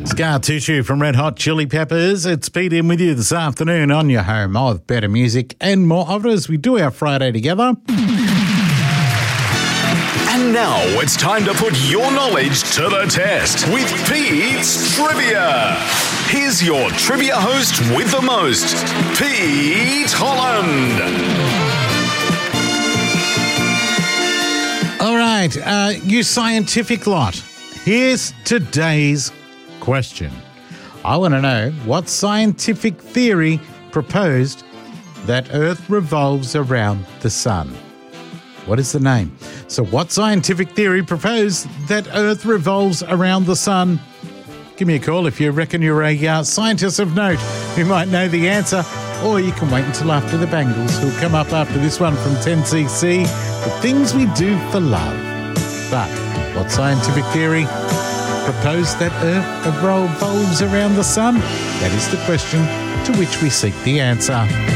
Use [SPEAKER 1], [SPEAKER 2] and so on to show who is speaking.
[SPEAKER 1] Scar Tissue from Red Hot Chili Peppers. It's Pete in with you this afternoon on your home of better music and more of it as we do our Friday together.
[SPEAKER 2] And now it's time to put your knowledge to the test with Pete's Trivia. Here's your trivia host with the most, Pete Holland.
[SPEAKER 1] All right, you scientific lot. Here's today's question. I want to know what scientific theory proposed that Earth revolves around the sun. What is the name? So what scientific theory proposed that Earth revolves around the sun? Give me a call if you reckon you're a scientist of note who might know the answer, or you can wait until after the Bangles, who'll come up after this one from 10cc, The Things We Do for Love. But what scientific theory proposed that Earth revolves around the sun? That is the question to which we seek the answer.